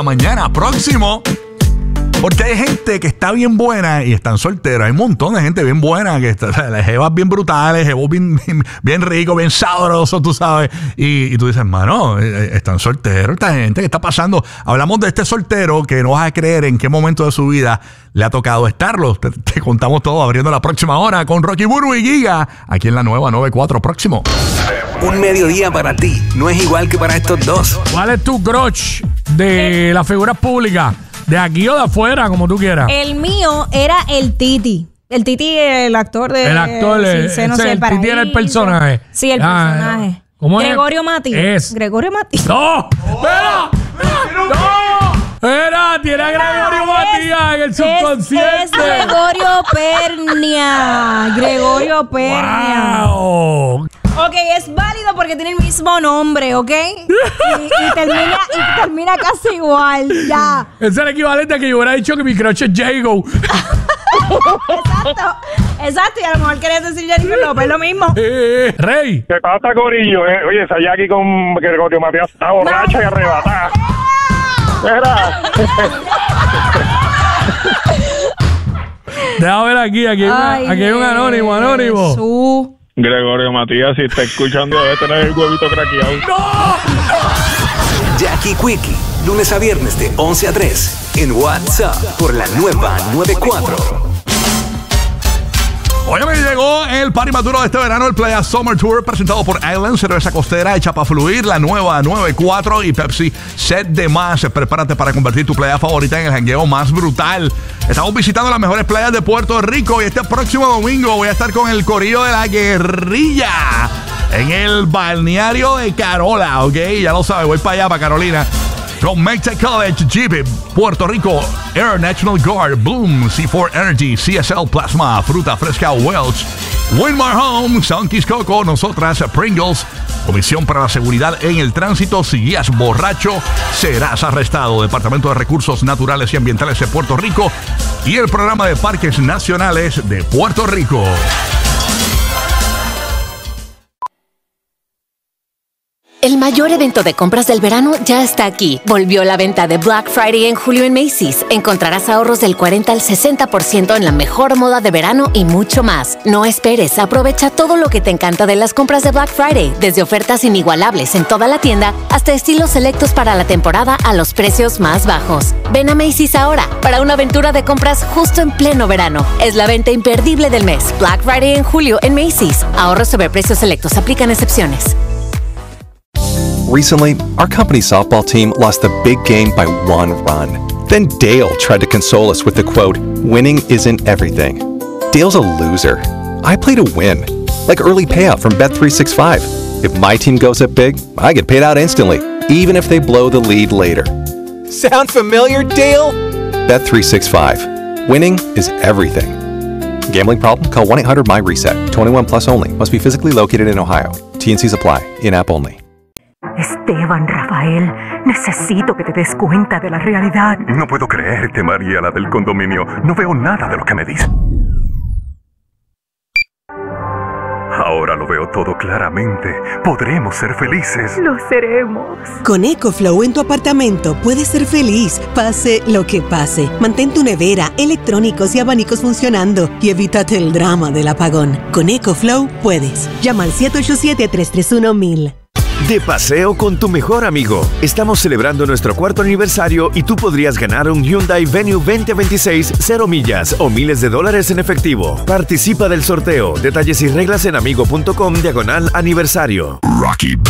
Mañana, próximo. Porque hay gente que está bien buena y están solteros. Hay un montón de gente bien buena que está, o sea, las jevas bien brutales, jevos bien ricos, bien sabrosos, tú sabes. Y tú dices, mano, están solteros esta gente. ¿Qué está pasando? Hablamos de este soltero que no vas a creer en qué momento de su vida le ha tocado estarlo. Te contamos todo abriendo la próxima hora con Rocky Burbu y Giga aquí en la nueva 94 próximo. Un mediodía para ti no es igual que para estos dos. ¿Cuál es tu crush de las figuras públicas? ¿De aquí o de afuera, como tú quieras? El mío era el Titi. El Titi, el actor de... El actor, el Titi era el personaje. Sí, el personaje. ¿Cómo es? Gregorio Mati. Gregorio Mati. ¡No! ¡Espera! ¡No! ¡Era! Tiene a Gregorio Matías en el subconsciente. Es Gregorio Pernia. Gregorio Pernia. ¡Wow! Ok, es válido porque tiene el mismo nombre, ¿ok? Y termina casi igual, ya. Es el equivalente a que yo hubiera dicho que mi crush es Jago. Exacto, y a lo mejor querías decir Jennifer López, lo mismo. Rey. ¿Qué pasa, corillo? Oye, esa Jackie con Gregorio Matías está borracha y arrebatada. Déjame ver aquí hay un anónimo. Jesús. Gregorio Matías, si está escuchando, debe tener el huevito craqueado. ¡No! Jackie Quickie, lunes a viernes de 11 a 3 en WhatsApp por la nueva 94. Oye, me llegó el party más duro de este verano, el Playa Summer Tour, presentado por Island, cerveza costera hecha para fluir, la nueva 94 y Pepsi Set de Más. Prepárate para convertir tu playa favorita en el jangueo más brutal. Estamos visitando las mejores playas de Puerto Rico y este próximo domingo voy a estar con el corillo de la guerrilla en el balneario de Carola, ¿ok? Ya lo sabes, voy para allá, para Carolina. From Maytag College, Jeep, Puerto Rico, Air National Guard, Bloom, C4 Energy, CSL Plasma, Fruta Fresca Welch, Winmar Home, Sunkies Coco, nosotras, Pringles, Comisión para la Seguridad en el Tránsito. Si guías borracho, serás arrestado. Departamento de Recursos Naturales y Ambientales de Puerto Rico y el Programa de Parques Nacionales de Puerto Rico. El mayor evento de compras del verano ya está aquí. Volvió la venta de Black Friday en julio en Macy's. Encontrarás ahorros del 40 al 60% en la mejor moda de verano y mucho más. No esperes, aprovecha todo lo que te encanta de las compras de Black Friday, desde ofertas inigualables en toda la tienda hasta estilos selectos para la temporada a los precios más bajos. Ven a Macy's ahora para una aventura de compras justo en pleno verano. Es la venta imperdible del mes. Black Friday en julio en Macy's. Ahorros sobre precios selectos. Aplican excepciones. Recently, our company's softball team lost the big game by 1 run. Then Dale tried to console us with the quote, "Winning isn't everything." Dale's a loser. I play to win, like early payout from Bet365. If my team goes up big, I get paid out instantly, even if they blow the lead later. Sound familiar, Dale? Bet365. Winning is everything. Gambling problem? Call 1-800-MY-RESET. 21 plus only. Must be physically located in Ohio. T&Cs apply. In-app only. Esteban, Rafael, necesito que te des cuenta de la realidad. No puedo creerte, María, la del condominio. No veo nada de lo que me dices. Ahora lo veo todo claramente. Podremos ser felices. Lo seremos. Con EcoFlow en tu apartamento puedes ser feliz, pase lo que pase. Mantén tu nevera, electrónicos y abanicos funcionando y evítate el drama del apagón. Con EcoFlow puedes. Llama al 787-331-1000. De paseo con tu mejor amigo. Estamos celebrando nuestro 4º aniversario y tú podrías ganar un Hyundai Venue 2026 0 millas o miles de dólares en efectivo. Participa del sorteo. Detalles y reglas en amigo.com/aniversario. Rocky